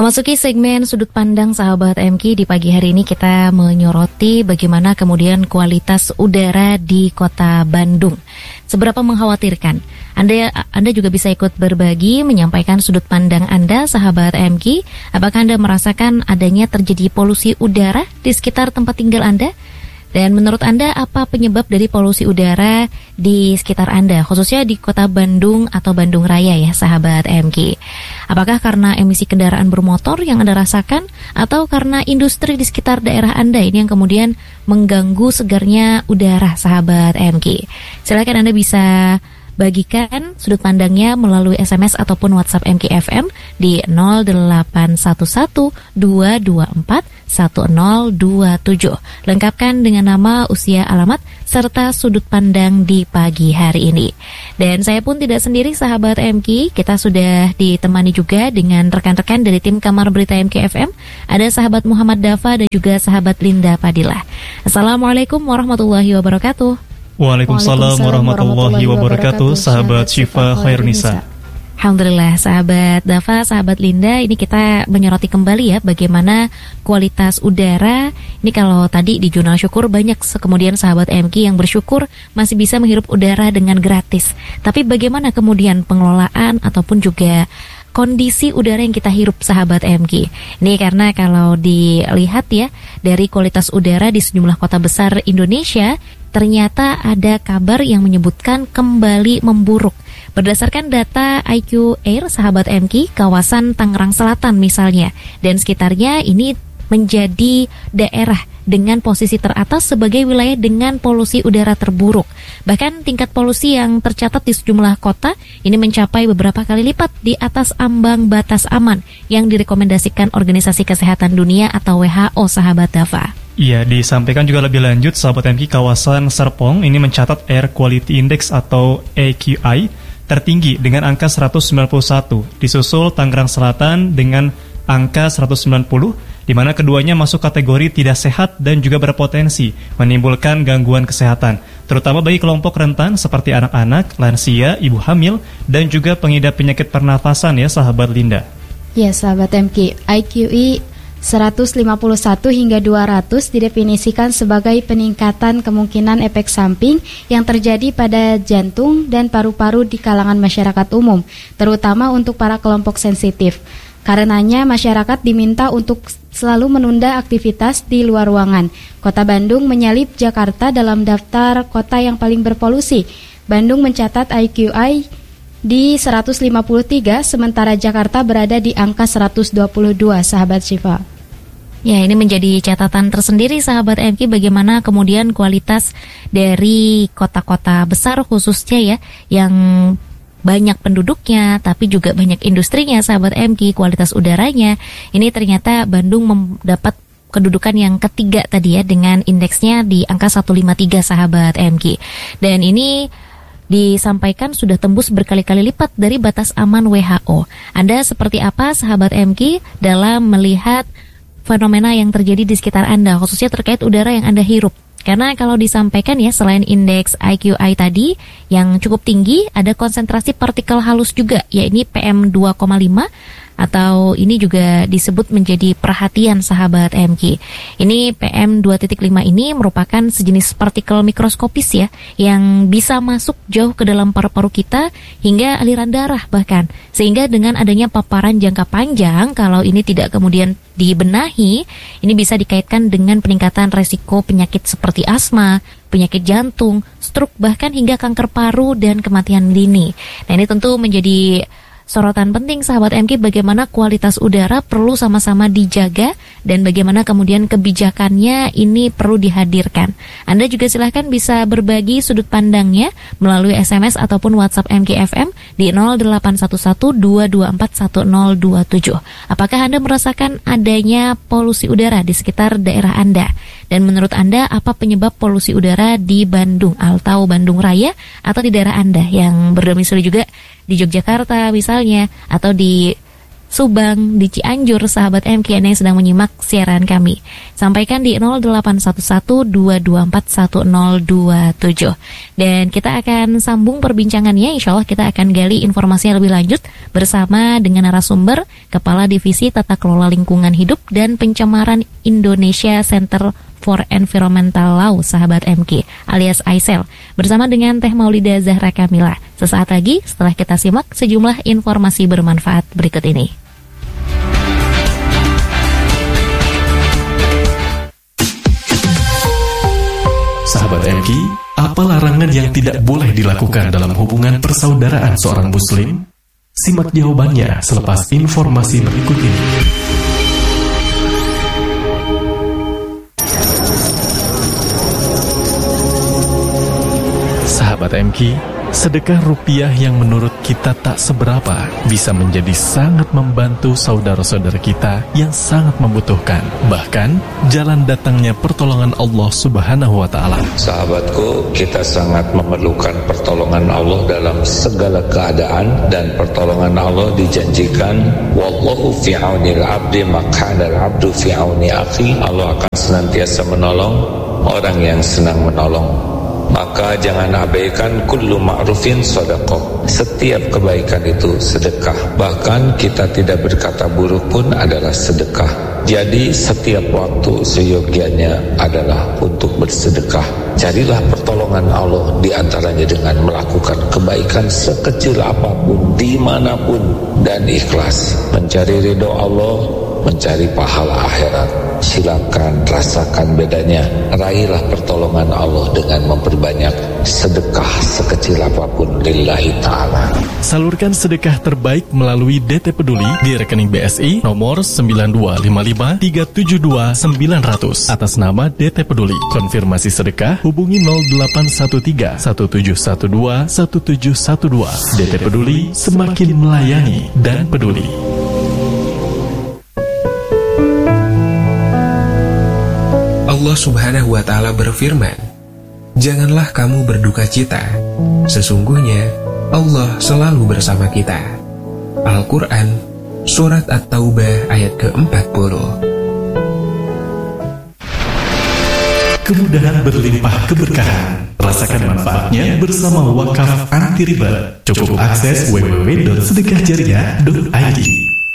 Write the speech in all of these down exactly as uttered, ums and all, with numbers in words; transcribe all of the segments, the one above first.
Memasuki segmen sudut pandang sahabat M K, di pagi hari ini kita menyoroti bagaimana kemudian kualitas udara di kota Bandung. Seberapa mengkhawatirkan? Anda Anda juga bisa ikut berbagi, menyampaikan sudut pandang Anda, sahabat M K. Apakah Anda merasakan adanya terjadi polusi udara di sekitar tempat tinggal Anda? Dan menurut Anda apa penyebab dari polusi udara di sekitar Anda, khususnya di kota Bandung atau Bandung Raya ya sahabat M K? Apakah karena emisi kendaraan bermotor yang Anda rasakan, atau karena industri di sekitar daerah Anda ini yang kemudian mengganggu segarnya udara sahabat M K? Silakan Anda bisa bagikan sudut pandangnya melalui S M S ataupun WhatsApp M K F M di nol delapan satu satu dua dua empat satu nol dua tujuh. Lengkapkan dengan nama, usia, alamat, serta sudut pandang di pagi hari ini. Dan saya pun tidak sendiri sahabat M K, kita sudah ditemani juga dengan rekan-rekan dari tim Kamar Berita M K F M. Ada sahabat Muhammad Dafa dan juga sahabat Linda Fadilah. Assalamualaikum warahmatullahi wabarakatuh. Waalaikumsalam warahmatullahi wabarakatuh, sahabat Syifa Khairunisa. Alhamdulillah sahabat Dafa, sahabat Linda, ini kita menyoroti kembali ya bagaimana kualitas udara. Ini kalau tadi di Jurnal Syukur banyak kemudian sahabat M K yang bersyukur masih bisa menghirup udara dengan gratis. Tapi bagaimana kemudian pengelolaan ataupun juga kondisi udara yang kita hirup sahabat M K? Ini karena kalau dilihat ya dari kualitas udara di sejumlah kota besar Indonesia, ternyata ada kabar yang menyebutkan kembali memburuk. Berdasarkan data I Q Air sahabat M K, kawasan Tangerang Selatan misalnya dan sekitarnya ini menjadi daerah dengan posisi teratas sebagai wilayah dengan polusi udara terburuk. Bahkan tingkat polusi yang tercatat di sejumlah kota ini mencapai beberapa kali lipat di atas ambang batas aman yang direkomendasikan Organisasi Kesehatan Dunia atau W H O sahabat Dafa. Iya, disampaikan juga lebih lanjut sahabat M K, kawasan Serpong ini mencatat Air Quality Index atau A Q I tertinggi dengan angka seratus sembilan puluh satu, disusul Tangerang Selatan dengan angka seratus sembilan puluh, di mana keduanya masuk kategori tidak sehat dan juga berpotensi menimbulkan gangguan kesehatan, terutama bagi kelompok rentan seperti anak-anak, lansia, ibu hamil, dan juga pengidap penyakit pernafasan ya sahabat Linda. Ya sahabat M K, I Q I seratus lima puluh satu hingga dua ratus didefinisikan sebagai peningkatan kemungkinan efek samping yang terjadi pada jantung dan paru-paru di kalangan masyarakat umum, terutama untuk para kelompok sensitif. Karenanya masyarakat diminta untuk selalu menunda aktivitas di luar ruangan. Kota Bandung menyalip Jakarta dalam daftar kota yang paling berpolusi. Bandung mencatat I Q I di seratus lima puluh tiga, sementara Jakarta berada di angka seratus dua puluh dua, sahabat Syifa. Ya, ini menjadi catatan tersendiri sahabat M K bagaimana kemudian kualitas dari kota-kota besar khususnya ya yang banyak penduduknya tapi juga banyak industrinya sahabat M K, kualitas udaranya ini ternyata Bandung mendapat kedudukan yang ketiga tadi ya dengan indeksnya di angka seratus lima puluh tiga sahabat M K. Dan ini disampaikan sudah tembus berkali-kali lipat dari batas aman W H O. Anda seperti apa sahabat M K dalam melihat fenomena yang terjadi di sekitar Anda, khususnya terkait udara yang Anda hirup? Karena kalau disampaikan ya, selain indeks I Q I tadi yang cukup tinggi, ada konsentrasi partikel halus juga, yakni P M dua koma lima, atau ini juga disebut menjadi perhatian sahabat M K. Ini P M dua koma lima ini merupakan sejenis partikel mikroskopis ya, yang bisa masuk jauh ke dalam paru-paru kita hingga aliran darah bahkan. Sehingga dengan adanya paparan jangka panjang, kalau ini tidak kemudian dibenahi, ini bisa dikaitkan dengan peningkatan resiko penyakit seperti asma, penyakit jantung, stroke, bahkan hingga kanker paru dan kematian dini. Nah, ini tentu menjadi sorotan penting sahabat M K bagaimana kualitas udara perlu sama-sama dijaga dan bagaimana kemudian kebijakannya ini perlu dihadirkan. Anda juga silahkan bisa berbagi sudut pandangnya melalui S M S ataupun WhatsApp M K F M di nol delapan satu satu dua dua empat satu nol dua tujuh. Apakah Anda merasakan adanya polusi udara di sekitar daerah Anda? Dan menurut Anda apa penyebab polusi udara di Bandung atau Bandung Raya atau di daerah Anda yang berdomisili juga di Yogyakarta misalnya atau di Subang, di Cianjur, sahabat M K yang sedang menyimak siaran kami. Sampaikan di nol delapan satu satu dua dua empat satu nol dua tujuh. Dan kita akan sambung perbincangannya, insya Allah kita akan gali informasi yang lebih lanjut bersama dengan narasumber Kepala Divisi Tata Kelola Lingkungan Hidup dan Pencemaran Indonesia Center for Environmental Law, sahabat M K, alias A I S E L, bersama dengan Teh Maulida Zahra Kamila. Sesaat lagi setelah kita simak sejumlah informasi bermanfaat berikut ini. Sahabat M K, apa larangan yang tidak boleh dilakukan dalam hubungan persaudaraan seorang muslim? Simak jawabannya selepas informasi berikut ini. Sahabat M K, sedekah rupiah yang menurut kita tak seberapa bisa menjadi sangat membantu saudara-saudara kita yang sangat membutuhkan. Bahkan, jalan datangnya pertolongan Allah Subhanahu wa Ta'ala. Sahabatku, kita sangat memerlukan pertolongan Allah dalam segala keadaan, dan pertolongan Allah dijanjikan, wallahu fi aunil abdi maq'anal abdu fi auni akhi. Allah akan senantiasa menolong orang yang senang menolong. Maka jangan abaikan kullu ma'rufin sedekah. Setiap kebaikan itu sedekah. Bahkan kita tidak berkata buruk pun adalah sedekah. Jadi setiap waktu seyogianya adalah untuk bersedekah. Carilah pertolongan Allah diantaranya dengan melakukan kebaikan sekecil apapun, dimanapun, dan ikhlas. Mencari ridho Allah, mencari pahala akhirat. Silakan rasakan bedanya. Raihlah pertolongan Allah dengan memperbanyak sedekah sekecil apapun lillahi ta'ala. Salurkan sedekah terbaik melalui D T Peduli di rekening B S I nomor sembilan dua lima lima tiga tujuh dua sembilan nol nol atas nama D T Peduli. Konfirmasi sedekah hubungi nol delapan satu tiga satu tujuh satu dua satu tujuh satu dua. D T Peduli, semakin melayani dan peduli. Allah Subhanahu wa Ta'ala berfirman, janganlah kamu berduka cita, sesungguhnya Allah selalu bersama kita. Al-Quran, Surat At-Taubah ayat keempat puluh. Kemudahan berlimpah keberkahan. Rasakan manfaatnya bersama Wakaf Anti Riba. Cukup akses w w w titik sedekah jariah titik i d.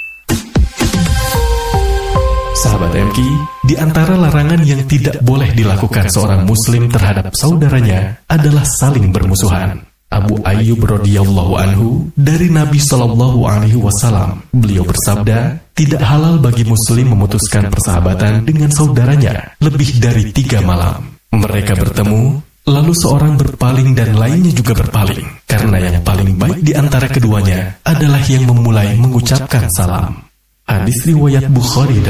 Sahabat M K, di antara larangan yang tidak boleh dilakukan seorang muslim terhadap saudaranya adalah saling bermusuhan. Abu Ayyub radhiyallahu anhu dari Nabi sallallahu alaihi wasallam, beliau bersabda, tidak halal bagi muslim memutuskan persahabatan dengan saudaranya lebih dari tiga malam. Mereka bertemu, lalu seorang berpaling dan lainnya juga berpaling, karena yang paling baik di antara keduanya adalah yang memulai mengucapkan salam. Hadis riwayat Bukhari dan